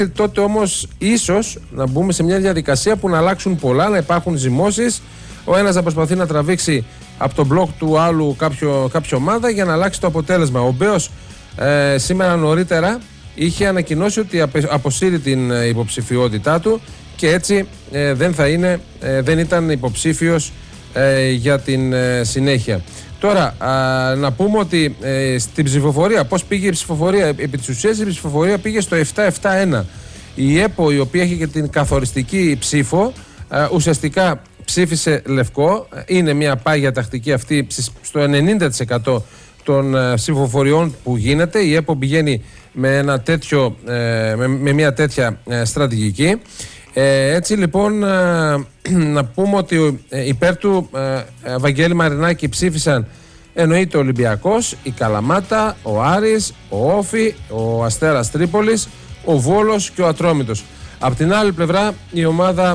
τότε όμως ίσως να μπούμε σε μια διαδικασία που να αλλάξουν πολλά, να υπάρχουν ζυμώσεις, ο ένας να προσπαθεί να τραβήξει από τον μπλοκ του άλλου κάποια ομάδα για να αλλάξει το αποτέλεσμα. Ο Μπέος σήμερα νωρίτερα είχε ανακοινώσει ότι αποσύρει την υποψηφιότητά του και έτσι δεν ήταν υποψήφιος για την συνέχεια. Τώρα, να πούμε ότι στην ψηφοφορία, πώς πήγε η ψηφοφορία? Επί της ουσίας η ψηφοφορία πήγε στο 7-7-1. Η ΕΠΟ, η οποία έχει και την καθοριστική ψήφο, ουσιαστικά ψήφισε λευκό. Είναι μια πάγια τακτική αυτή στο 90% των ψηφοφοριών που γίνεται. Η ΕΠΟ πηγαίνει με μια τέτοια στρατηγική. Έτσι λοιπόν να πούμε ότι υπέρ του Βαγγέλη Μαρινάκη ψήφισαν, εννοείται ο Ολυμπιακός, η Καλαμάτα, ο Άρης, ο Όφη, ο Αστέρας Τρίπολης, ο Βόλος και ο Ατρόμητος. Απ' την άλλη πλευρά οι ομάδες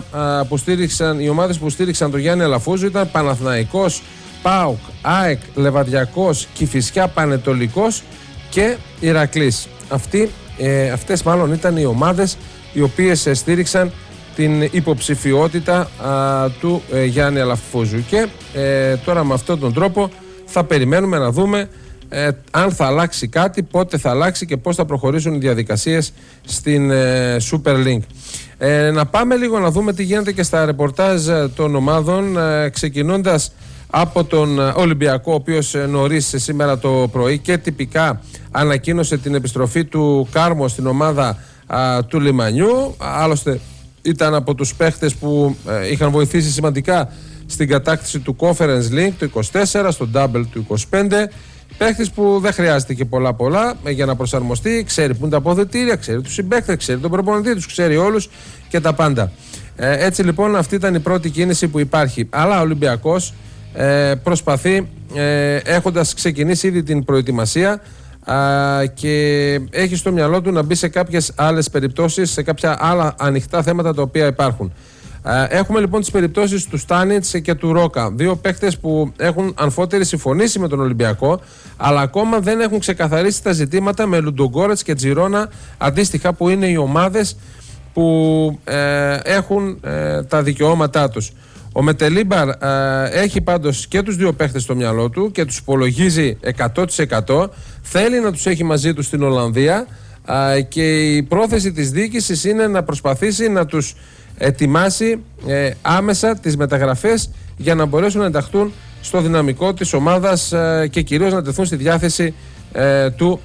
που στήριξαν τον Γιάννη Αλαφούζου ήταν Παναθηναϊκός, ΠΑΟΚ, ΑΕΚ, Λεβαδιακός, Κηφισιά, Πανετολικός και Ηρακλής. Αυτές μάλλον ήταν οι ομάδες οι οποίες στήριξαν την υποψηφιότητα του Γιάννη Αλαφούζου. Και τώρα με αυτόν τον τρόπο θα περιμένουμε να δούμε αν θα αλλάξει κάτι, πότε θα αλλάξει και πώς θα προχωρήσουν οι διαδικασίες στην Super League. Να πάμε λίγο να δούμε τι γίνεται και στα ρεπορτάζ των ομάδων, ξεκινώντας από τον Ολυμπιακό, ο οποίος νωρίς σήμερα το πρωί και τυπικά ανακοίνωσε την επιστροφή του Κάρμο στην ομάδα του Λιμανιού. Άλλωστε ήταν από τους παίχτες που είχαν βοηθήσει σημαντικά στην κατάκτηση του Conference League του 24, στο Double του 25. Παίχτης που δεν χρειάζεται και πολλά για να προσαρμοστεί, ξέρει που είναι τα αποδυτήρια, ξέρει τους συμπαίκτες, ξέρει τον προπονητή τους, ξέρει όλους και τα πάντα. Έτσι λοιπόν αυτή ήταν η πρώτη κίνηση που υπάρχει. Αλλά ο Ολυμπιακός προσπαθεί, έχοντας ξεκινήσει ήδη την προετοιμασία και έχει στο μυαλό του να μπει σε κάποιες άλλες περιπτώσεις, σε κάποια άλλα ανοιχτά θέματα τα οποία υπάρχουν. Έχουμε λοιπόν τις περιπτώσεις του Στάνιτς και του Ρόκα, δύο παίκτες που έχουν αμφότερη συμφωνήσει με τον Ολυμπιακό, αλλά ακόμα δεν έχουν ξεκαθαρίσει τα ζητήματα με Λουντογκόρετς και Τζιρόνα αντίστοιχα, που είναι οι ομάδες που έχουν τα δικαιώματά τους. Ο Μετελίμπαρ έχει πάντως και τους δύο παίχτες στο μυαλό του και τους υπολογίζει 100%. Θέλει να τους έχει μαζί του στην Ολλανδία και η πρόθεση της διοίκησης είναι να προσπαθήσει να τους ετοιμάσει άμεσα τις μεταγραφές για να μπορέσουν να ενταχθούν στο δυναμικό της ομάδας και κυρίως να τεθούν στη διάθεση του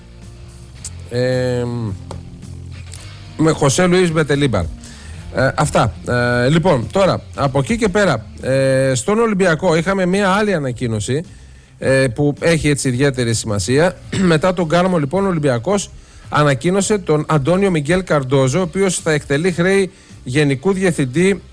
με Χωσέ Λουίς Μετελίμπαρ. Αυτά. Λοιπόν, τώρα από εκεί και πέρα στον Ολυμπιακό είχαμε μια άλλη ανακοίνωση που έχει έτσι ιδιαίτερη σημασία. Μετά τον Κάρμο λοιπόν ο Ολυμπιακός ανακοίνωσε τον Αντώνιο Μιγγέλ Καρντόζο, ο οποίος θα εκτελεί χρέη γενικού διευθυντή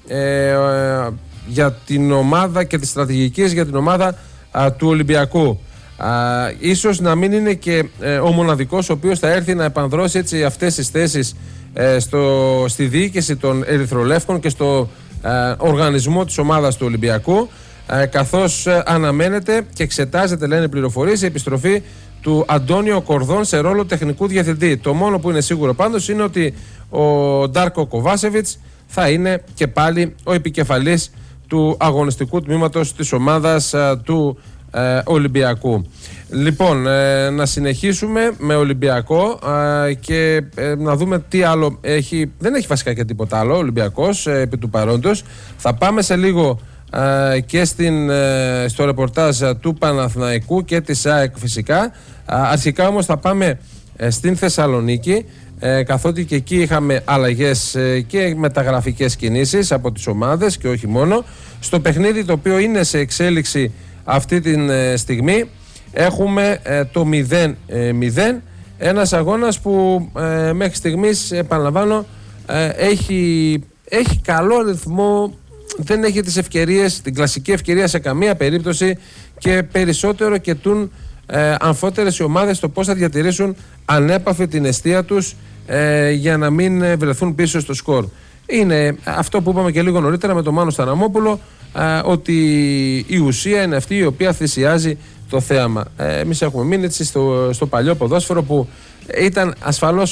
για την ομάδα και τις στρατηγικές για την ομάδα του Ολυμπιακού. Ίσως να μην είναι και ο μοναδικός ο οποίος θα έρθει να επανδρώσει έτσι αυτές τις θέσεις στη διοίκηση των Ερυθρολεύκων και στο οργανισμό της ομάδας του Ολυμπιακού, καθώς αναμένεται και εξετάζεται, λένε πληροφορίες, η επιστροφή του Αντώνιο Κορδόν σε ρόλο τεχνικού διευθυντή. Το μόνο που είναι σίγουρο πάντως είναι ότι ο Ντάρκο Κοβάσεβιτς θα είναι και πάλι ο επικεφαλής του αγωνιστικού τμήματος της ομάδας του Ολυμπιακού. Λοιπόν, να συνεχίσουμε με Ολυμπιακό και να δούμε τι άλλο έχει. Δεν έχει βασικά και τίποτα άλλο ο Ολυμπιακός επί του παρόντος. Θα πάμε σε λίγο και στο ρεπορτάζ του Παναθηναϊκού και της ΑΕΚ φυσικά. Αρχικά όμως θα πάμε στην Θεσσαλονίκη, καθότι και εκεί είχαμε αλλαγές και μεταγραφικές κινήσεις από τις ομάδες και όχι μόνο. Στο παιχνίδι το οποίο είναι σε εξέλιξη αυτή τη στιγμή έχουμε το 0-0, ένας αγώνας που μέχρι στιγμής, επαναλαμβάνω, έχει καλό ρυθμό, δεν έχει τις ευκαιρίες, την κλασική ευκαιρία σε καμία περίπτωση και περισσότερο κοιτούν αμφότερες οι ομάδες στο πώς θα διατηρήσουν ανέπαφη την εστία τους για να μην βρεθούν πίσω στο σκορ. Είναι αυτό που είπαμε και λίγο νωρίτερα με τον Μάνο Σταναμόπουλο, ότι η ουσία είναι αυτή η οποία θυσιάζει το θέαμα. Εμείς έχουμε μείνει έτσι στο παλιό ποδόσφαιρο που ήταν ασφαλώς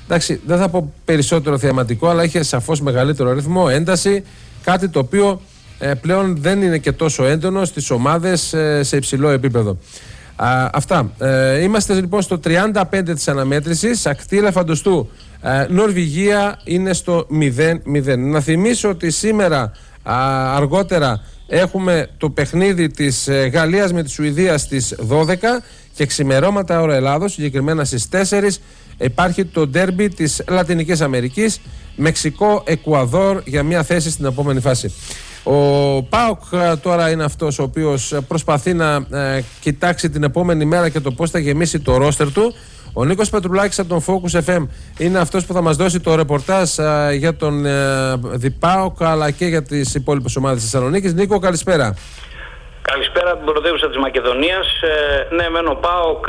εντάξει, δεν θα πω περισσότερο θεαματικό, αλλά είχε σαφώς μεγαλύτερο ρυθμό, ένταση, κάτι το οποίο πλέον δεν είναι και τόσο έντονο στις ομάδες σε υψηλό επίπεδο. Αυτά. Είμαστε λοιπόν στο 35 της αναμέτρησης. Ακτή Ελεφαντοστού Νορβηγία είναι στο 0-0. Να θυμίσω ότι σήμερα αργότερα έχουμε το παιχνίδι της Γαλλίας με τη Σουηδία στις 12 και ξημερώματα ώρα Ελλάδος, συγκεκριμένα στις 4 υπάρχει το ντέρμπι της Λατινικής Αμερικής, Μεξικό-Εκουαδόρ, για μια θέση στην επόμενη φάση. Ο ΠΑΟΚ τώρα είναι αυτός ο οποίος προσπαθεί να κοιτάξει την επόμενη μέρα και το πώς θα γεμίσει το ρόστερ του. Ο Νίκος Πετρουλάκης από τον Focus FM είναι αυτός που θα μας δώσει το ρεπορτάζ για τον ΠΑΟΚ αλλά και για τις υπόλοιπες ομάδες της Θεσσαλονίκης. Νίκο, καλησπέρα. Καλησπέρα από την πρωτεύουσα της Μακεδονίας. Ναι, μεν ο ΠΑΟΚ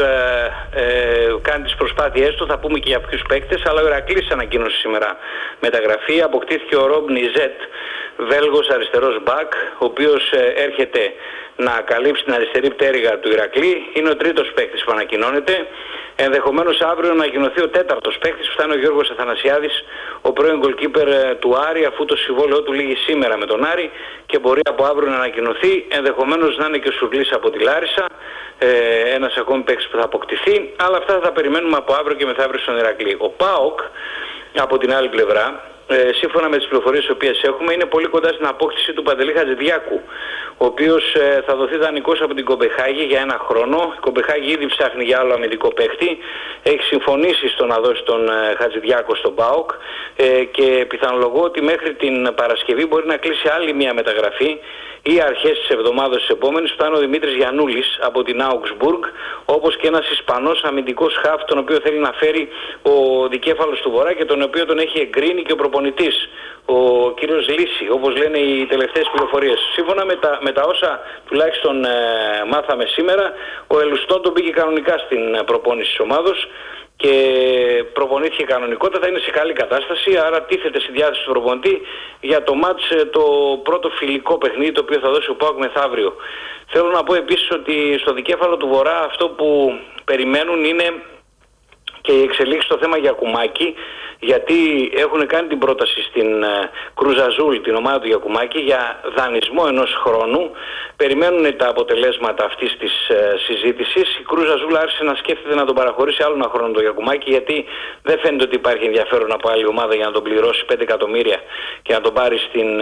κάνει τις προσπάθειές του, θα πούμε και για ποιους παίκτες, αλλά ο Ηρακλής ανακοίνωσε σήμερα μεταγραφή. Αποκτήθηκε ο Ρομπ Νιζέτ, Βέλγος αριστερός μπακ, ο οποίος έρχεται να καλύψει την αριστερή πτέρυγα του Ηρακλή. Είναι ο τρίτος παίκτης που ανακοινώνεται. Ενδεχομένως αύριο να ανακοινωθεί ο τέταρτος παίκτης που θα είναι ο Γιώργος Αθανασιάδης, ο πρώην γκολκίπερ του Άρη, αφού το συμβόλαιό του λήγει σήμερα με τον Άρη και μπορεί από αύριο να ανακοινωθεί. Ενδεχομένως να είναι και ο Σουρλής από τη Λάρισα, ένας ακόμη παίκτης που θα αποκτηθεί. Αλλά αυτά θα τα περιμένουμε από αύριο και μεθαύριο στον Ηρακλή. Ο ΠΑΟΚ από την άλλη πλευρά, σύμφωνα με τις πληροφορίες τις οποίες έχουμε, είναι πολύ κοντά στην απόκτηση του Παντελή Χατζηδιάκου, ο οποίος θα δοθεί δανεικός από την Κομπεχάγη για 1 χρόνο. Η Κομπεχάγη ήδη ψάχνει για άλλο αμυντικό παίκτη, έχει συμφωνήσει στο να δώσει τον Χατζηδιάκο στον ΠΑΟΚ και πιθανολογώ ότι μέχρι την Παρασκευή μπορεί να κλείσει άλλη μια μεταγραφή ή αρχές της εβδομάδας της επόμενης, που θα είναι ο Δημήτρης Γιαννούλης από την Augsburg, όπως και ένας Ισπανός αμυντικός χαφ, τον οποίο θέλει να φέρει ο δικέφαλος του Βορρά και τον οποίο τον έχει εγκρίνει και ο προπονητής, ο κύριος Λύση, όπως λένε οι τελευταίες πληροφορίες. Σύμφωνα με τα όσα τουλάχιστον μάθαμε σήμερα, ο Ελουστόν τον πήγε κανονικά στην προπόνηση της ομάδος και προπονήθηκε κανονικότατα, είναι σε καλή κατάσταση, άρα τίθεται στη διάθεση του προπονητή για το μάτς, το πρώτο φιλικό παιχνίδι το οποίο θα δώσει ο ΠΑΟΚ μεθαύριο. Θέλω να πω επίσης ότι στο δικέφαλο του Βορρά αυτό που περιμένουν είναι και η εξελίξη στο θέμα Γιακουμάκη, γιατί έχουν κάνει την πρόταση στην Κρούζ Αζούλ, την ομάδα του Γιακουμάκη, για δανεισμό 1 χρόνου. Περιμένουν τα αποτελέσματα αυτής της συζήτησης. Η Κρούζ Αζούλ άρχισε να σκέφτεται να τον παραχωρήσει άλλο 1 χρόνο το Γιακουμάκη, γιατί δεν φαίνεται ότι υπάρχει ενδιαφέρον από άλλη ομάδα για να τον πληρώσει 5 εκατομμύρια και να τον πάρει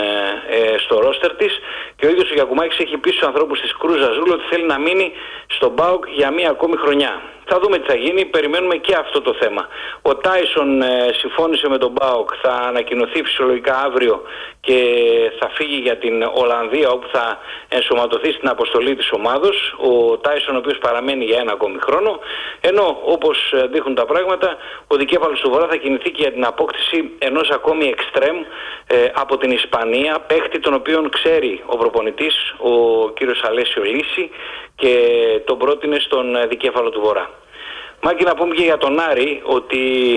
στο ρόστερ της. Και ο ίδιος ο Γιακουμάκης έχει πει στους ανθρώπους της Κρούζ Αζούλ ότι θέλει να μείνει στον ΠΑΟΚ για 1 ακόμη χρονιά. Θα δούμε τι θα γίνει, περιμένουμε και αυτό το θέμα. Ο Τάισον συμφώνησε με τον ΠΑΟΚ, θα ανακοινωθεί φυσιολογικά αύριο και θα φύγει για την Ολλανδία, όπου θα ενσωματωθεί στην αποστολή της ομάδος. Ο Τάισον, ο οποίος παραμένει για 1 ακόμη χρόνο, ενώ όπως δείχνουν τα πράγματα, ο δικέφαλος του Βορρά θα κινηθεί και για την απόκτηση ενός ακόμη εξτρέμ από την Ισπανία, παίχτη τον οποίον ξέρει ο προπονητής, ο κύριος Αλέσιο Λύση, και τον πρότεινε στον δικέφαλο του Βορρά. Μάκη, να πούμε και για τον Άρη ότι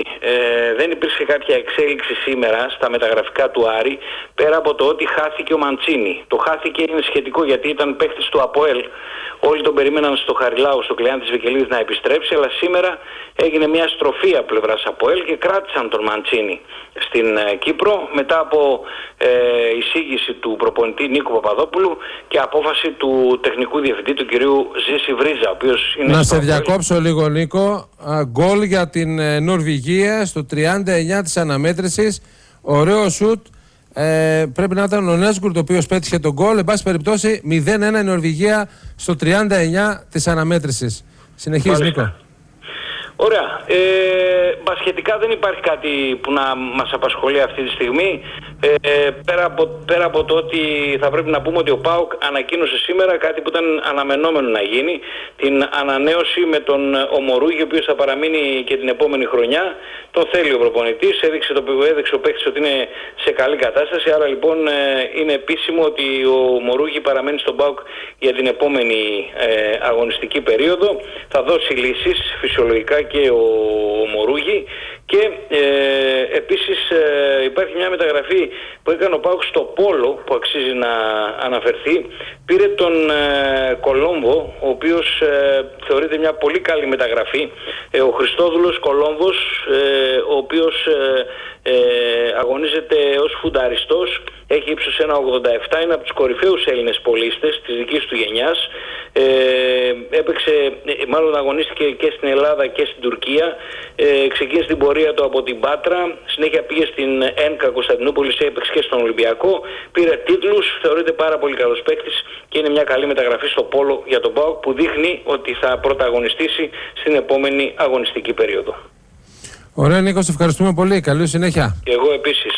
δεν υπήρξε κάποια εξέλιξη σήμερα στα μεταγραφικά του Άρη, πέρα από το ότι χάθηκε ο Μαντσίνη. Το χάθηκε είναι σχετικό, γιατί ήταν παίκτης του ΑΠΟΕΛ. Όλοι τον περίμεναν στο Χαριλάου, στο Κλεάν της Βικελίδης, να επιστρέψει, αλλά σήμερα έγινε μια στροφή από πλευράς ΑΠΟΕΛ και κράτησαν τον Μαντσίνη στην Κύπρο μετά από εισήγηση του προπονητή Νίκου Παπαδόπουλου και απόφαση του τεχνικού διευθυντή, του κυρίου Ζήση Βρίζα, ο οποίος είναι... Να σε διακόψω λίγο, Νίκο. Γκολ για την Νορβηγία στο 39 της αναμέτρησης. Ωραίο σουτ. Πρέπει να ήταν ο Νέσκουρτ ο οποίος πέτυχε τον γκολ. Εν πάση περιπτώσει 0-1 η Νορβηγία στο 39 της αναμέτρησης. Συνεχίζει, Νίκο. Ωραία. Μπασχετικά δεν υπάρχει κάτι που να μας απασχολεί αυτή τη στιγμή. Πέρα από το ότι θα πρέπει να πούμε ότι ο ΠΑΟΚ ανακοίνωσε σήμερα κάτι που ήταν αναμενόμενο να γίνει, την ανανέωση με τον Ομορούγη, ο οποίος θα παραμείνει και την επόμενη χρονιά. Το θέλει ο προπονητής, έδειξε ο παίκτης ότι είναι σε καλή κατάσταση, άρα λοιπόν είναι επίσημο ότι ο Ομορούγη παραμένει στον ΠΑΟΚ για την επόμενη αγωνιστική περίοδο. Θα δώσει λύσεις φυσιολογικά και ο Μορούγη. Και επίσης υπάρχει μια μεταγραφή που έκανε ο ΠΑΟΚ στο Πόλο που αξίζει να αναφερθεί. Πήρε τον Κολόμβο, ο οποίος θεωρείται μια πολύ καλή μεταγραφή. Ο Χριστόδουλος Κολόμβος, ο οποίος αγωνίζεται ως φουνταριστός, έχει ύψος 1,87, είναι από τους κορυφαίους Έλληνες πολίστες της δικής του γενιάς. Έπαιξε, μάλλον αγωνίστηκε και στην Ελλάδα και στην Τουρκία. Ξεκίνησε την πορεία του από την Πάτρα, συνέχεια πήγε στην ΕΝΚΑ Κωνσταντινούπολης, έπαιξε και στον Ολυμπιακό, πήρε τίτλους, θεωρείται πάρα πολύ καλός παίκτης και είναι μια καλή μεταγραφή στο Πόλο για τον ΠΑΟΚ που δείχνει ότι θα πρωταγωνιστήσει στην επόμενη αγωνιστική περίοδο. Ωραία Νίκο, σε ευχαριστούμε πολύ. Καλή συνέχεια. Και εγώ επίσης.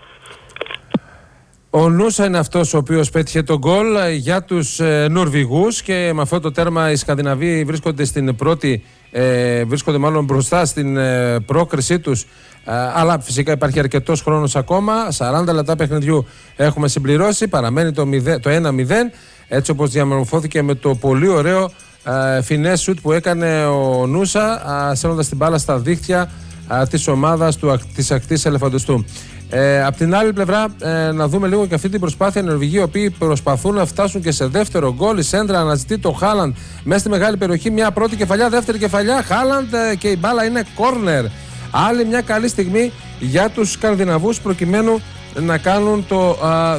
Ο Νούσα είναι αυτός ο οποίος πέτυχε τον γκολ για τους Νορβηγούς και με αυτό το τέρμα οι Σκανδιναβοί βρίσκονται στην πρώτη, βρίσκονται μάλλον μπροστά στην πρόκρισή τους, αλλά φυσικά υπάρχει αρκετός χρόνος ακόμα. 40 λεπτά παιχνιδιού έχουμε συμπληρώσει, παραμένει το 1-0, έτσι όπως διαμορφώθηκε με το πολύ ωραίο φινέ σουτ που έκανε ο Νούσα, σέρνοντας την μπάλα στα δίχτυα της ομάδας της ακτής Ελεφαντοστού. Απ' την άλλη πλευρά, να δούμε λίγο και αυτή την προσπάθεια. Οι Νορβηγοί, οι οποίοι προσπαθούν να φτάσουν και σε δεύτερο γκολ. Η σέντρα αναζητεί το Χάλαντ μέσα στη μεγάλη περιοχή. Μια πρώτη κεφαλιά, δεύτερη κεφαλιά. Χάλαντ και η μπάλα είναι κόρνερ. Άλλη μια καλή στιγμή για τους Σκανδιναβούς προκειμένου να κάνουν το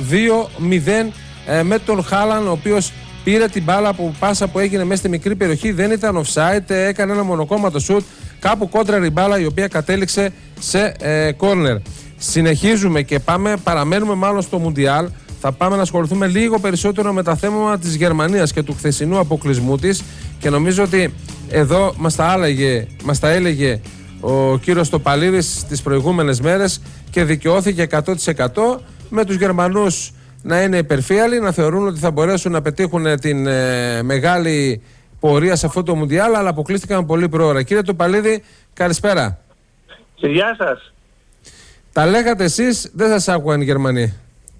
2-0 με τον Χάλαντ, ο οποίος πήρε την μπάλα από πάσα που έγινε μέσα στη μικρή περιοχή. Δεν ήταν offside, έκανε ένα μονοκόμματο σουτ. Κάπου κόντραρε η μπάλα, η οποία κατέληξε σε κόρνερ. Συνεχίζουμε και παραμένουμε μάλλον στο Μουντιάλ. Θα πάμε να ασχοληθούμε λίγο περισσότερο με τα θέματα της Γερμανίας και του χθεσινού αποκλεισμού της. Και νομίζω ότι εδώ μας τα έλεγε ο κύριος Στοπαλίδης τις προηγούμενες μέρες και δικαιώθηκε 100% με τους Γερμανούς να είναι υπερφύαλοι, να θεωρούν ότι θα μπορέσουν να πετύχουν την μεγάλη πορεία σε αυτό το Μουντιάλ, αλλά αποκλείστηκαν πολύ προώρα. Κύριε Στοπαλίδη, καλησπέρα. Γεια σας. Τα λέγατε εσείς, δεν σας άκουγαν οι Γερμανοί.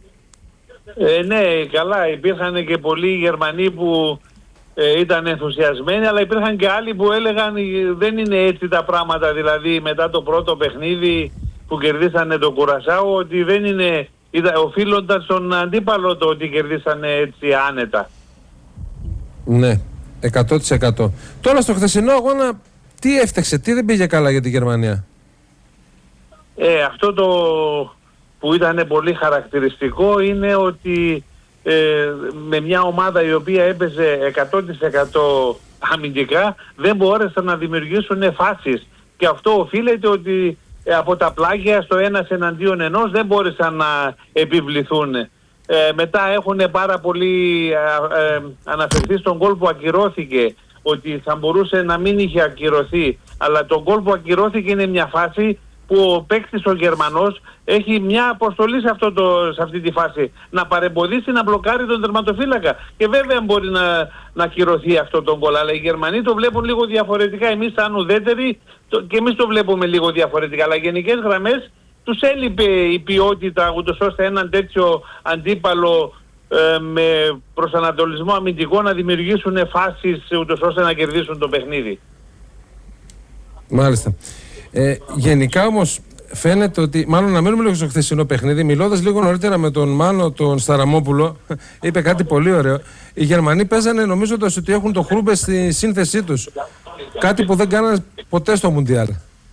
Ναι, καλά, υπήρχαν και πολλοί Γερμανοί που ήταν ενθουσιασμένοι, αλλά υπήρχαν και άλλοι που έλεγαν δεν είναι έτσι τα πράγματα, δηλαδή μετά το πρώτο παιχνίδι που κερδίσανε το Κουρασάο, ότι δεν είναι, οφείλοντας στον αντίπαλο το ότι κερδίσανε έτσι άνετα. Ναι, 100%. Τώρα στο χθεσινό αγώνα τι έφταξε, τι δεν πήγε καλά για τη Γερμανία? Αυτό το που ήταν πολύ χαρακτηριστικό είναι ότι με μια ομάδα η οποία έπαιζε 100% αμυντικά δεν μπόρεσαν να δημιουργήσουν φάσεις, και αυτό οφείλεται ότι από τα πλάγια στο ένας εναντίον ενός δεν μπόρεσαν να επιβληθούν. Μετά έχουν πάρα πολύ αναφερθεί στον γκολ που ακυρώθηκε, ότι θα μπορούσε να μην είχε ακυρωθεί, αλλά το γκολ που ακυρώθηκε είναι μια φάση που ο παίκτης ο Γερμανός έχει μια αποστολή σε αυτή τη φάση, να παρεμποδίσει, να μπλοκάρει τον τερματοφύλακα, και βέβαια μπορεί να ακυρωθεί αυτό το γκολ, αλλά οι Γερμανοί το βλέπουν λίγο διαφορετικά. Εμείς σαν ουδέτεροι και εμείς το βλέπουμε λίγο διαφορετικά, αλλά γενικές γραμμές τους έλειπε η ποιότητα ούτως ώστε έναν τέτοιο αντίπαλο με προσανατολισμό αμυντικό να δημιουργήσουν φάσεις ούτως ώστε να κερδίσουν το παιχνίδι. Μάλιστα. Γενικά όμως φαίνεται ότι, μάλλον να μένουμε λίγο στο χθεσινό παιχνίδι, μιλώντας λίγο νωρίτερα με τον Μάνο τον Σταραμόπουλο, είπε κάτι πολύ ωραίο. Οι Γερμανοί παίζανε νομίζοντας ότι έχουν το Χρούμπε στη σύνθεσή τους, κάτι που δεν κάνανε ποτέ στο Μουντιάλ.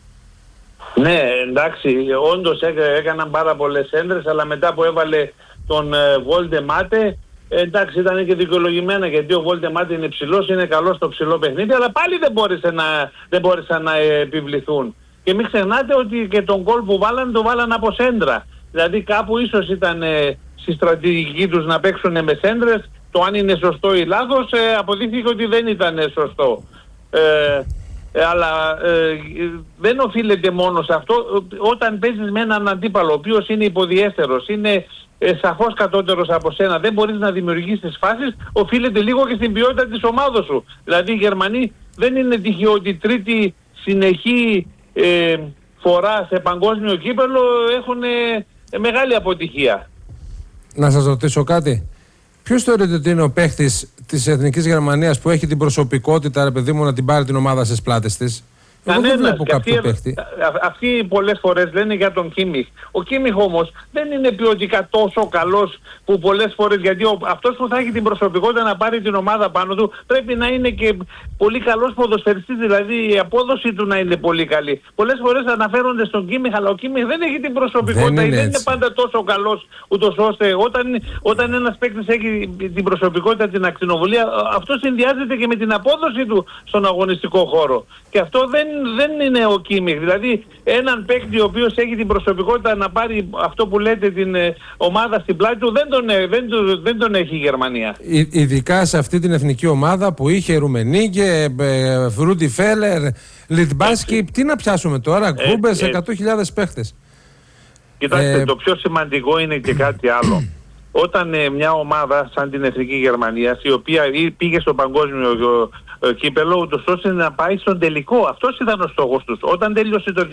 Ναι, εντάξει, όντως έκαναν πάρα πολλές έντρες, αλλά μετά που έβαλε τον Βόλτε Μάτε, εντάξει, ήταν και δικαιολογημένα, γιατί ο Βόλτε Μάτε είναι ψηλός, είναι καλός στο ψηλό παιχνίδι, αλλά πάλι δεν μπόρεσαν να επιβληθούν. Και μην ξεχνάτε ότι και τον γκολ που βάλαν, το βάλαν από σέντρα. Δηλαδή κάπου ίσως ήταν στη στρατηγική τους να παίξουν με σέντρες. Το αν είναι σωστό ή λάθος αποδείχθηκε ότι δεν ήταν σωστό. Αλλά δεν οφείλεται μόνο σε αυτό. Όταν παίζεις με έναν αντίπαλο ο οποίος είναι υποδιέστερος, είναι σαφώς κατώτερος από σένα, δεν μπορείς να δημιουργήσεις φάσεις, οφείλεται λίγο και στην ποιότητα της ομάδας σου. Δηλαδή οι Γερμανοί δεν είναι τυχαίο ότι τρίτη συνεχή φορά σε παγκόσμιο κύπελλο έχουν μεγάλη αποτυχία. Να σας ρωτήσω κάτι. Ποιος θεωρείτε ότι είναι ο παίχτης της Εθνικής Γερμανίας που έχει την προσωπικότητα, ρε παιδί μου, να την πάρει την ομάδα στις πλάτες της? δεν βλέπω κάποιο παίχτη. Αυτοί πολλές φορές λένε για τον Κίμιχ. Ο Κίμιχ όμως δεν είναι ποιοτικά τόσο καλός που πολλές φορές, γιατί αυτός που θα έχει την προσωπικότητα να πάρει την ομάδα πάνω του πρέπει να είναι και πολύ καλός ποδοσφαιριστής, δηλαδή η απόδοση του να είναι πολύ καλή. Πολλές φορές αναφέρονται στον Κίμιχ, αλλά ο Κίμιχ δεν έχει την προσωπικότητα ή δεν είναι πάντα τόσο καλός, ούτως ώστε όταν ένας παίκτης έχει την προσωπικότητα, την ακτινοβολία, αυτό συνδυάζεται και με την απόδοση του στον αγωνιστικό χώρο. Και αυτό δεν είναι ο Κίμιχ. Δηλαδή έναν παίκτη ο οποίος έχει την προσωπικότητα να πάρει αυτό που λέτε την ομάδα στην πλάτη του, δεν τον έχει η Γερμανία. Ειδικά σε αυτή την εθνική ομάδα που είχε Ρουμενίγκε, Ρούντι Φέλερ, Λιτμπάσκι, τι να πιάσουμε τώρα, Γκούμπες, 100.000 παίχτες. Κοιτάξτε, το πιο σημαντικό είναι και κάτι άλλο. Όταν μια ομάδα σαν την Εθνική Γερμανία, η οποία πήγε στο παγκόσμιο κύπελο, ούτως ώστε να πάει στον τελικό. Αυτός ήταν ο στόχος τους. Όταν τέλειωσε το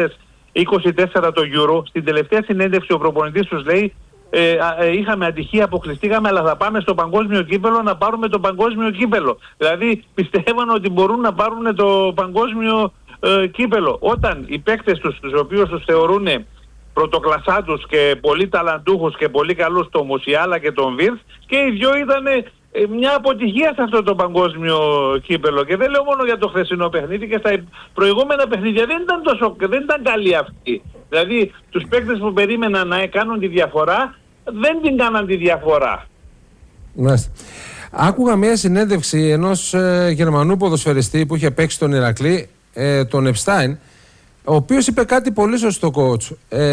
2024 το Euro, στην τελευταία συνέντευξη ο προπονητής τους λέει είχαμε ατυχία, αποκλειστήκαμε, αλλά θα πάμε στο παγκόσμιο κύπελο να πάρουμε το παγκόσμιο κύπελο. Δηλαδή πιστεύαν ότι μπορούν να πάρουν το παγκόσμιο κύπελο. Όταν οι παίκτες τους οποίους τους θεωρούν πρωτοκλασσάτους και πολύ ταλαντούχους και πολύ καλούς, τον Μουσιάλα και τον Βίρθ, και οι δυο ήταν μια αποτυχία σε αυτό το παγκόσμιο κύπελο. Και δεν λέω μόνο για το χθεσινό παιχνίδι, και στα προηγούμενα παιχνίδια δεν ήταν καλοί αυτοί. Δηλαδή τους παίκτες που περίμεναν να κάνουν τη διαφορά δεν την κάναν τη διαφορά. Μάλιστα. Άκουγα μια συνέντευξη ενός Γερμανού ποδοσφαιριστή που είχε παίξει τον Ηρακλή, τον Επστάιν, ο οποίος είπε κάτι πολύ σωστό, coach.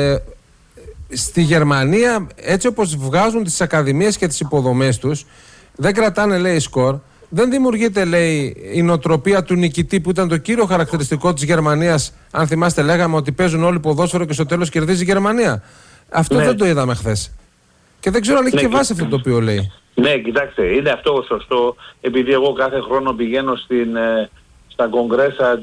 Στη Γερμανία, έτσι όπως βγάζουν τις ακαδημίες και τις υποδομές τους, δεν κρατάνε, λέει, σκορ. Δεν δημιουργείται, λέει, η νοοτροπία του νικητή που ήταν το κύριο χαρακτηριστικό της Γερμανίας. Αν θυμάστε, λέγαμε ότι παίζουν όλοι ποδόσφαιρο και στο τέλος κερδίζει η Γερμανία. Αυτό δεν το είδαμε χθες. Και δεν ξέρω αν έχει και βάση αυτό το οποίο λέει. Ναι, κοιτάξτε, είναι αυτό σωστό. Επειδή εγώ κάθε χρόνο πηγαίνω στα κογκρέσα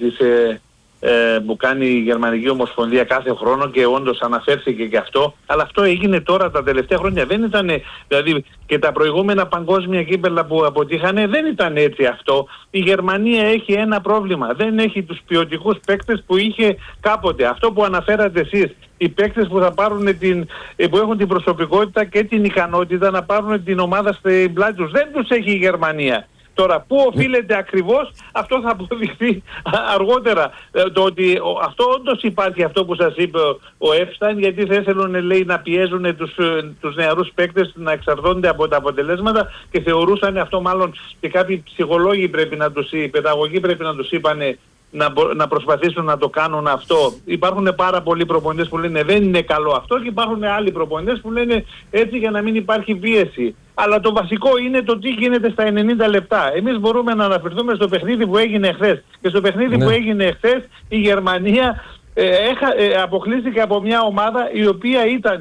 που κάνει η Γερμανική Ομοσπονδία κάθε χρόνο, και όντως αναφέρθηκε και αυτό, αλλά αυτό έγινε τώρα τα τελευταία χρόνια. Δεν ήταν, δηλαδή, και τα προηγούμενα παγκόσμια κύπελα που αποτύχανε δεν ήταν έτσι αυτό. Η Γερμανία έχει ένα πρόβλημα. Δεν έχει τους ποιοτικούς παίκτες που είχε κάποτε. Αυτό που αναφέρατε εσείς, οι παίκτες που που έχουν την προσωπικότητα και την ικανότητα να πάρουν την ομάδα στην πλάτη τους, δεν τους έχει η Γερμανία. Τώρα, πού οφείλεται ακριβώς, αυτό θα αποδειχθεί αργότερα. Το ότι αυτό όντως υπάρχει, αυτό που σας είπε ο Epstein, γιατί θα ήθελαν, λέει, να πιέζουν τους νεαρούς παίκτες να εξαρτώνται από τα αποτελέσματα, και θεωρούσαν αυτό, μάλλον και κάποιοι ψυχολόγοι οι παιδαγωγοί πρέπει να τους είπανε να προσπαθήσουν να το κάνουν αυτό. Υπάρχουν πάρα πολλοί προπονητές που λένε δεν είναι καλό αυτό, και υπάρχουν άλλοι προπονητές που λένε έτσι για να μην υπάρχει πίεση. Αλλά το βασικό είναι το τι γίνεται στα 90 λεπτά. Εμείς μπορούμε να αναφερθούμε στο παιχνίδι που έγινε χθες. Και στο παιχνίδι που έγινε χθες η Γερμανία αποκλείστηκε από μια ομάδα η οποία ήταν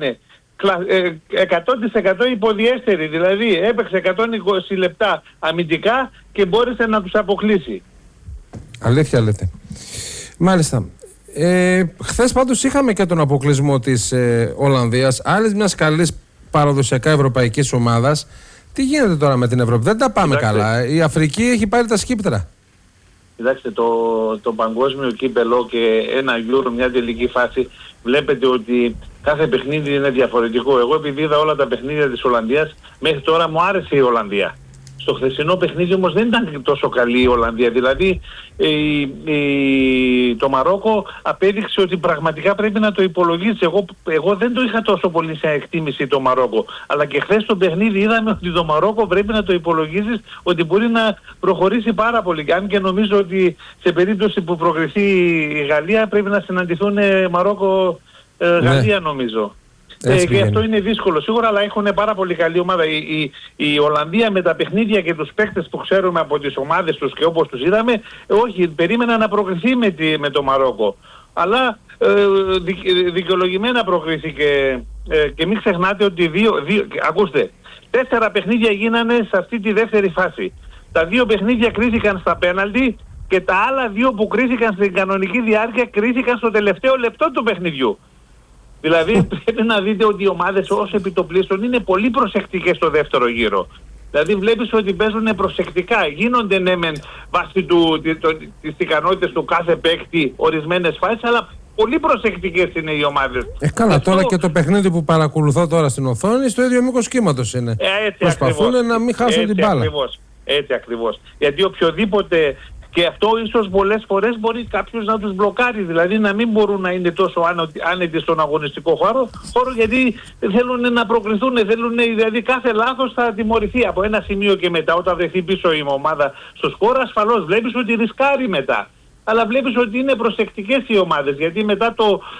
100% υποδιέστερη. Δηλαδή έπαιξε 120 λεπτά αμυντικά και μπόρεσε να τους αποκλείσει. Αλήθεια λέτε. Μάλιστα. Χθες πάντως είχαμε και τον αποκλεισμό της Ολλανδίας, άλλης μιας καλής παραδοσιακά ευρωπαϊκής ομάδας. Τι γίνεται τώρα με την Ευρώπη? Δεν τα πάμε καλά. Η Αφρική έχει πάρει τα σκύπτρα. Κοιτάξτε, το παγκόσμιο κύπελο και ένα Euro, μια τελική φάση, βλέπετε ότι κάθε παιχνίδι είναι διαφορετικό. Εγώ, επειδή είδα όλα τα παιχνίδια της Ολλανδίας, μέχρι τώρα μου άρεσε η Ολλανδία. Στο χθεσινό παιχνίδι όμως δεν ήταν τόσο καλή η Ολλανδία. Δηλαδή το Μαρόκο απέδειξε ότι πραγματικά πρέπει να το υπολογίσει. Εγώ δεν το είχα τόσο πολύ σε εκτίμηση το Μαρόκο. Αλλά και χθες στο παιχνίδι είδαμε ότι το Μαρόκο πρέπει να το υπολογίσεις, ότι μπορεί να προχωρήσει πάρα πολύ. Αν και νομίζω ότι σε περίπτωση που προκριθεί η Γαλλία πρέπει να συναντηθούν Μαρόκο-Γαλλία, νομίζω. Και αυτό είναι δύσκολο σίγουρα, αλλά έχουν πάρα πολύ καλή ομάδα. Η Ολλανδία με τα παιχνίδια και τους παίκτες που ξέρουμε από τις ομάδες τους και όπως τους είδαμε, όχι, περίμενα να προκριθεί με το Μαρόκο. Αλλά δικαιολογημένα προκρίθηκε. Και μην ξεχνάτε ότι ακούστε, 4 παιχνίδια γίνανε σε αυτή τη δεύτερη φάση. Τα 2 παιχνίδια κρίθηκαν στα πέναλτι, και τα άλλα 2 που κρίθηκαν στην κανονική διάρκεια κρίθηκαν στο τελευταίο λεπτό του παιχνιδιού. Δηλαδή πρέπει να δείτε ότι οι ομάδες ως επιτοπλίστων είναι πολύ προσεκτικές στο δεύτερο γύρο. Δηλαδή βλέπεις ότι παίζουν προσεκτικά. Γίνονται ναι μεν βάσει τις ικανότητες του κάθε παίκτη ορισμένες φάσεις, αλλά πολύ προσεκτικές είναι οι ομάδες. Καλά, τώρα και το παιχνίδι που παρακολουθώ τώρα στην οθόνη, στο ίδιο μήκος κύματος είναι. Προσπαθούν να μην χάσουν την μπάλα. Έτσι ακριβώς. Γιατί οποιοδήποτε, και αυτό ίσως πολλές φορές μπορεί κάποιος να τους μπλοκάρει, δηλαδή να μην μπορούν να είναι τόσο άνετοι στον αγωνιστικό χώρο, γιατί θέλουν να προκριθούν, δηλαδή κάθε λάθος θα τιμωρηθεί από ένα σημείο και μετά. Όταν βρεθεί πίσω η ομάδα στο σκορ, ασφαλώς βλέπεις ότι ρισκάρει μετά. Αλλά βλέπεις ότι είναι προσεκτικές οι ομάδες, γιατί μετά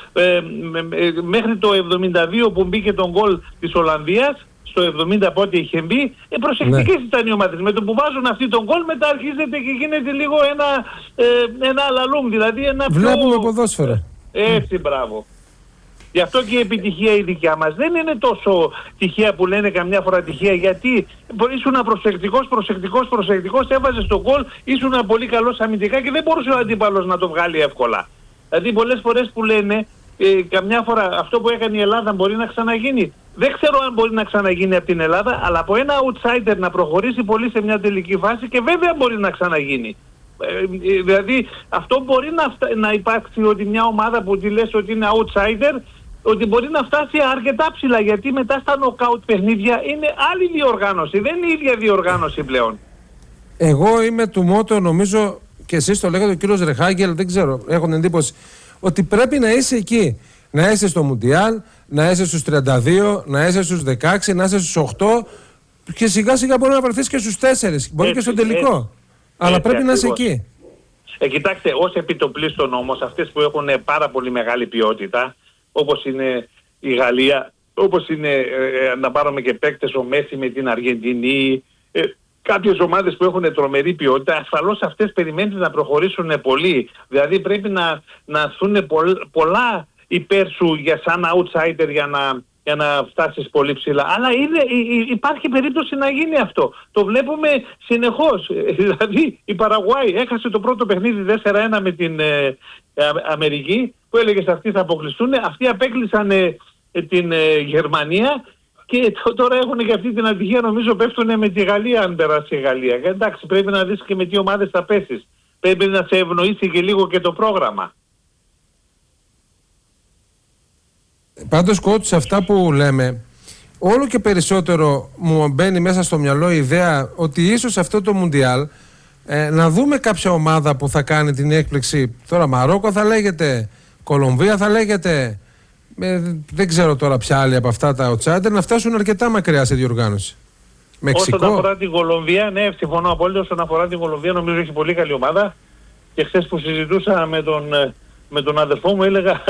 μέχρι το 72 που μπήκε τον γκολ της Ολλανδίας, στο 70 πότε είχε μπει, προσεκτικές ήταν οι ομάδες. Με το που βάζουν αυτή τον γκολ, μετά αρχίζεται και γίνεται λίγο ένα αλαλούμ, δηλαδή ένα πιο... Βλέπουμε ποδόσφαιρα. Έτσι, μπράβο. Γι' αυτό και η επιτυχία η δικιά μας δεν είναι τόσο τυχαία που λένε καμιά φορά τυχαία, γιατί ήσουν προσεκτικός, έβαζες τον γκολ, ήσουν πολύ καλός αμυντικά και δεν μπορούσε ο αντίπαλος να το βγάλει εύκολα. Δηλαδή πολλές φορές που λένε καμιά φορά αυτό που έκανε η Ελλάδα μπορεί να ξαναγίνει. Δεν ξέρω αν μπορεί να ξαναγίνει από την Ελλάδα, αλλά από ένα outsider να προχωρήσει πολύ σε μια τελική φάση και βέβαια μπορεί να ξαναγίνει. Δηλαδή αυτό μπορεί να υπάρξει, ότι μια ομάδα που τη λες ότι είναι outsider, ότι μπορεί να φτάσει αρκετά ψηλά, γιατί μετά στα knockout παιχνίδια είναι άλλη διοργάνωση, δεν είναι η ίδια διοργάνωση πλέον. Εγώ είμαι του μότο, νομίζω και εσείς το λέγατε, ο κύριος Ρεχάγκελ, δεν ξέρω, έχω την εντύπωση ότι πρέπει να είσαι εκεί. Να είσαι στο Μουντιάλ, να είσαι στους 32, να είσαι στους 16, να είσαι στους 8 και σιγά σιγά μπορεί να βρεθείς και στους 4, μπορεί και στο τελικό. Αλλά πρέπει να είσαι εκεί. Κοιτάξτε, ως επιτοπλίστων όμως, αυτές που έχουν πάρα πολύ μεγάλη ποιότητα, όπως είναι η Γαλλία, όπως είναι να πάρουμε και παίκτες, ο Μέση με την Αργεντινή, κάποιες ομάδες που έχουν τρομερή ποιότητα, ασφαλώς αυτές περιμένεις να προχωρήσουν πολύ. Δηλαδή πρέπει να έρθουν πολλά υπέρ σου για σαν outsider για να φτάσεις πολύ ψηλά. Αλλά υπάρχει περίπτωση να γίνει αυτό. Το βλέπουμε συνεχώς. Δηλαδή η Παραγουάη έχασε το πρώτο παιχνίδι 4-1 με την Αμερική, που έλεγες αυτοί θα αποκλειστούν. Αυτοί απέκλεισαν την Γερμανία και τώρα έχουν και αυτή την ατυχία, νομίζω πέφτουν με τη Γαλλία αν περάσει η Γαλλία. Εντάξει, πρέπει να δεις και με τι ομάδες θα πέσεις. Πρέπει να σε ευνοήσει και λίγο και το πρόγραμμα. Πάντως, coach, σε αυτά που λέμε, όλο και περισσότερο μου μπαίνει μέσα στο μυαλό η ιδέα ότι ίσως αυτό το Μουντιάλ να δούμε κάποια ομάδα που θα κάνει την έκπληξη. Τώρα Μαρόκο θα λέγεται, Κολομβία θα λέγεται, δεν ξέρω τώρα ποια άλλη από αυτά τα outsider, να φτάσουν αρκετά μακριά σε διοργάνωση. Μεξικό. Όσον αφορά την Κολομβία, ναι, συμφωνώ απόλυτα. Όσον αφορά την Κολομβία, νομίζω έχει πολύ καλή ομάδα. Και χθες που συζητούσα με τον αδερφό μου, έλεγα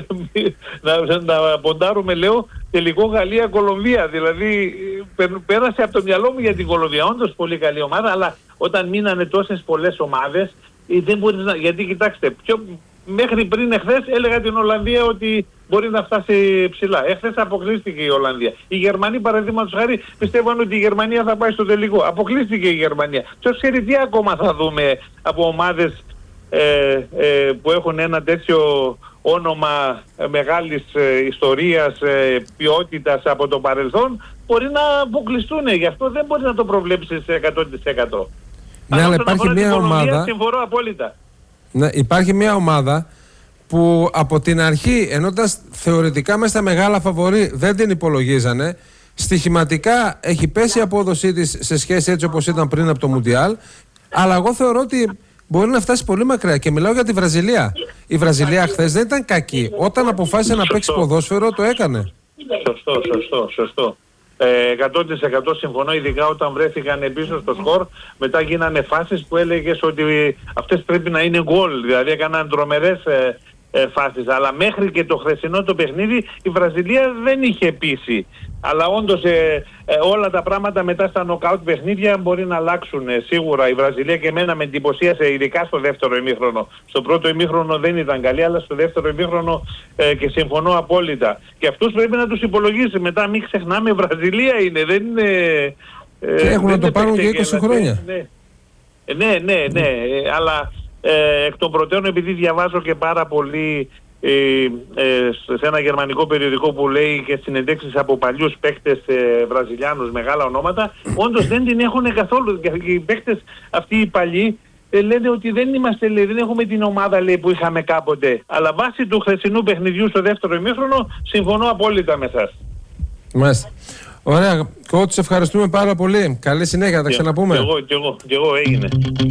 να ποντάρουμε, λέω, τελικό Γαλλία-Κολομβία. Δηλαδή πέρασε από το μυαλό μου για την Κολομβία. Όντως πολύ καλή ομάδα, αλλά όταν μείνανε τόσες πολλές ομάδες, δεν μπορείς να... Γιατί κοιτάξτε, μέχρι πριν εχθές έλεγα την Ολλανδία ότι μπορεί να φτάσει ψηλά. Εχθές αποκλείστηκε η Ολλανδία. Οι Γερμανοί, παραδείγματος χάρη, πιστεύαν ότι η Γερμανία θα πάει στο τελικό. Αποκλείστηκε η Γερμανία. Ποιος ξέρει τι ακόμα θα δούμε από ομάδες που έχουν ένα τέτοιο όνομα μεγάλης ιστορίας, ποιότητας από το παρελθόν, μπορεί να αποκλειστούν. Γι' αυτό δεν μπορεί να το προβλέψεις 100%. Ναι, αλλά υπάρχει μια ομάδα. Συμφωνώ απόλυτα. Ναι, υπάρχει μια ομάδα που από την αρχή, ενώ ήταν θεωρητικά μέσα στα μεγάλα φαβορί, δεν την υπολογίζανε. Στοιχηματικά έχει πέσει η απόδοσή της σε σχέση έτσι όπως ήταν πριν από το Μουντιάλ. Αλλά εγώ θεωρώ ότι μπορεί να φτάσει πολύ μακριά. Και μιλάω για τη Βραζιλία. Η Βραζιλία χθες δεν ήταν κακή. Όταν αποφάσισε να παίξει ποδόσφαιρο, το έκανε. Σωστό. 100% συμφωνώ, ειδικά όταν βρέθηκαν πίσω στο σκορ. Μετά γίνανε φάσεις που έλεγες ότι αυτές πρέπει να είναι γκολ. Δηλαδή έκαναν τρομερές φάσεις. Αλλά μέχρι και το χθεσινό το παιχνίδι η Βραζιλία δεν είχε πείσει. Αλλά όντως όλα τα πράγματα μετά στα νοκάουτ παιχνίδια μπορεί να αλλάξουν σίγουρα. Η Βραζιλία και εμένα με εντυπωσίασε, ειδικά στο δεύτερο ημίχρονο. Στο πρώτο ημίχρονο δεν ήταν καλή, αλλά στο δεύτερο ημίχρονο και συμφωνώ απόλυτα. Και αυτούς πρέπει να τους υπολογίσει. Μετά μην ξεχνάμε, Βραζιλία είναι, δεν είναι... Και έχουν να το πάρουν και 20 χρόνια. Ναι, αλλά εκ των προτέρων, επειδή διαβάζω και πάρα πολύ σε ένα γερμανικό περιοδικό που λέει και συνεντέξεις από παλιούς παίκτες Βραζιλιάνους, μεγάλα ονόματα, όντως δεν την έχουν καθόλου. Οι παίκτες αυτοί οι παλιοί λένε ότι δεν είμαστε, λέει, δεν έχουμε την ομάδα, λέει, που είχαμε κάποτε. Αλλά βάσει του χθεσινού παιχνιδιού στο δεύτερο ημίχρονο συμφωνώ απόλυτα με εσάς. Μάλιστα. Ωραία. Coach, ευχαριστούμε πάρα πολύ. Καλή συνέχεια, θα τα ξαναπούμε. Και εγώ έγινε.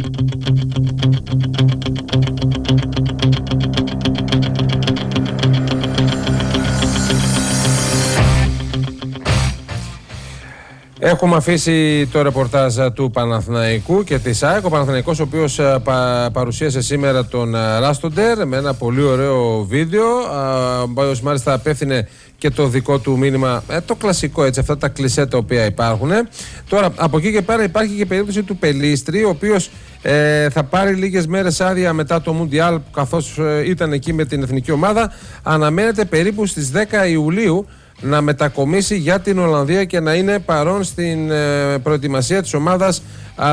Έχουμε αφήσει το ρεπορτάζ του Παναθηναϊκού και της ΑΕΚ. Ο Παναθηναϊκός, ο οποίος παρουσίασε σήμερα τον Ράστοντερ με ένα πολύ ωραίο βίντεο, ο οποίος μάλιστα απέφθινε και το δικό του μήνυμα, το κλασικό, έτσι, αυτά τα κλισέ τα οποία υπάρχουν. Τώρα, από εκεί και πέρα υπάρχει και η περίπτωση του Πελίστρη, ο οποίος θα πάρει λίγες μέρες άδεια μετά το Μουντιάλ, καθώς ήταν εκεί με την εθνική ομάδα. Αναμένεται περίπου στις 10 Ιουλίου να μετακομίσει για την Ολλανδία και να είναι παρόν στην προετοιμασία της ομάδας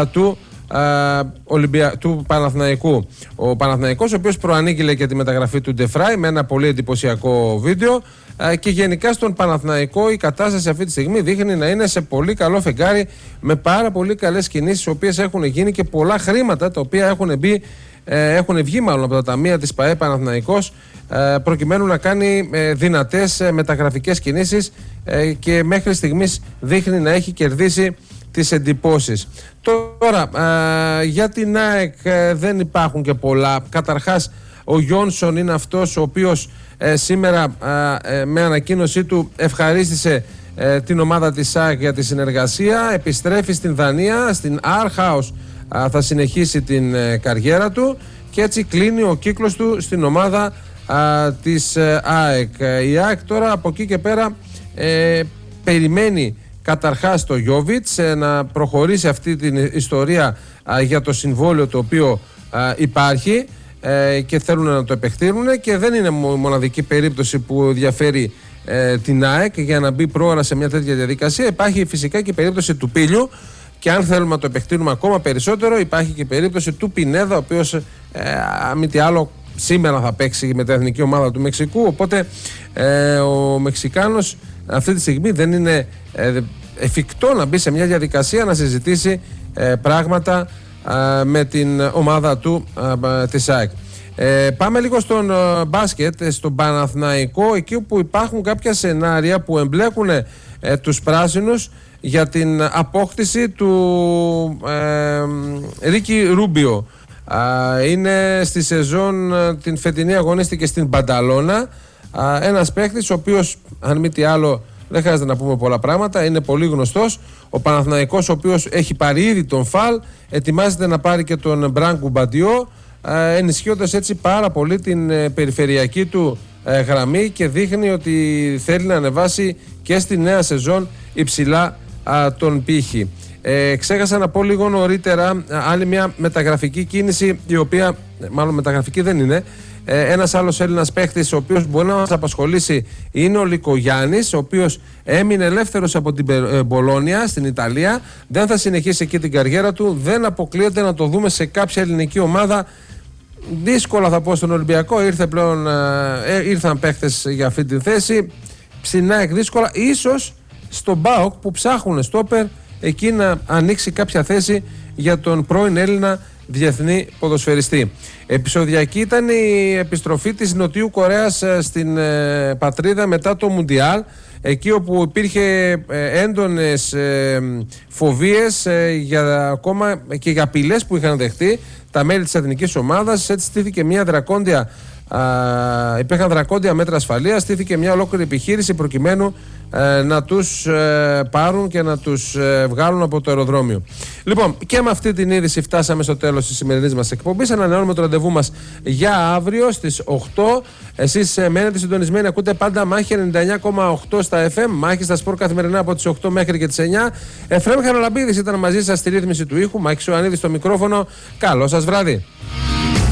του Παναθηναϊκού. Ο Παναθηναϊκός, ο οποίος προανήγγειλε και τη μεταγραφή του Ντεφράι με ένα πολύ εντυπωσιακό βίντεο, και γενικά στον Παναθηναϊκό η κατάσταση αυτή τη στιγμή δείχνει να είναι σε πολύ καλό φεγγάρι, με πάρα πολύ καλές κινήσεις, οι οποίες έχουν γίνει, και πολλά χρήματα τα οποία έχουν βγει μάλλον από τα ταμεία της ΠΑΕ Παναθηναϊκός, προκειμένου να κάνει δυνατές μεταγραφικές κινήσεις, και μέχρι στιγμής δείχνει να έχει κερδίσει τις εντυπώσεις. Τώρα, για την ΑΕΚ δεν υπάρχουν και πολλά. Καταρχάς, ο Γιόνσον είναι αυτός ο οποίος σήμερα με ανακοίνωσή του ευχαρίστησε την ομάδα της ΑΕΚ για τη συνεργασία. Επιστρέφει στην Δανία, στην Aarhus, θα συνεχίσει την καριέρα του και έτσι κλείνει ο κύκλος του στην ομάδα της ΑΕΚ. Η ΑΕΚ τώρα από εκεί και πέρα περιμένει καταρχάς το Γιόβιτς να προχωρήσει αυτή την ιστορία για το συμβόλαιο το οποίο υπάρχει, και θέλουν να το επεκτείνουν, και δεν είναι μοναδική περίπτωση που ενδιαφέρει την ΑΕΚ για να μπει πρόωρα σε μια τέτοια διαδικασία. Υπάρχει φυσικά και η περίπτωση του Πίλιου, και αν θέλουμε να το επεκτείνουμε ακόμα περισσότερο υπάρχει και η περίπτωση του Πινέδα, ο οποίος μη τι άλλο σήμερα θα παίξει με την εθνική ομάδα του Μεξικού, οπότε ο Μεξικάνος αυτή τη στιγμή δεν είναι εφικτό να μπει σε μια διαδικασία να συζητήσει πράγματα με την ομάδα του της ΑΕΚ. Πάμε λίγο στον μπάσκετ, στον Παναθηναϊκό, εκεί που υπάρχουν κάποια σενάρια που εμπλέκουν τους πράσινους για την απόκτηση του Ρίκι Ρούμπιο. Είναι στη σεζόν την φετινή, αγωνίστηκε στην Μπανταλώνα, ένας παίκτης ο οποίος, αν μη τι άλλο, δεν χρειάζεται να πούμε πολλά πράγματα, είναι πολύ γνωστός. Ο Παναθηναϊκός, ο οποίος έχει πάρει ήδη τον Φαλ, ετοιμάζεται να πάρει και τον Μπράνκου Μπαντιό, ενισχύοντας έτσι πάρα πολύ την περιφερειακή του γραμμή, και δείχνει ότι θέλει να ανεβάσει και στη νέα σεζόν υψηλά τον πύχη. Ξέχασα να πω λίγο νωρίτερα άλλη μια μεταγραφική κίνηση, η οποία μάλλον μεταγραφική δεν είναι. Ένας άλλος Έλληνας παίχτης ο οποίος μπορεί να μας απασχολήσει είναι ο Λικογιάννης, ο οποίος έμεινε ελεύθερος από την Μπολόνια στην Ιταλία. Δεν θα συνεχίσει εκεί την καριέρα του. Δεν αποκλείεται να το δούμε σε κάποια ελληνική ομάδα. Δύσκολα θα πω στον Ολυμπιακό. Ήρθαν παίχτες για αυτή τη θέση. Ψινάκ δύσκολα. Ίσως στον ΠΑΟΚ που ψάχνουν στόπερ, εκεί να ανοίξει κάποια θέση για τον πρώην Έλληνα διεθνή ποδοσφαιριστή. Επεισοδιακή ήταν η επιστροφή της Νοτιού Κορέας στην πατρίδα μετά το Μουντιάλ, εκεί όπου υπήρχε έντονες φοβίες ακόμα και για απειλές που είχαν δεχτεί τα μέλη της εθνικής ομάδας. Έτσι στήθηκε μια υπήρχαν δρακόντια μέτρα ασφαλείας, στήθηκε μια ολόκληρη επιχείρηση προκειμένου να τους πάρουν και να τους βγάλουν από το αεροδρόμιο. Λοιπόν, και με αυτή την είδηση φτάσαμε στο τέλος της σημερινής μας εκπομπής. Ανανεώνουμε το ραντεβού μας για αύριο στις 8. Εσείς μένετε συντονισμένοι, ακούτε πάντα Μάχη 99,8 στα FM, Μάχη στα Σπορ καθημερινά από τις 8 μέχρι και τις 9. Εφραίμ Χαραλαμπίδης ήταν μαζί σας στη ρύθμιση του ήχου, Μάκης Ιωαννίδης στο μικρόφωνο. Καλό σας βράδυ.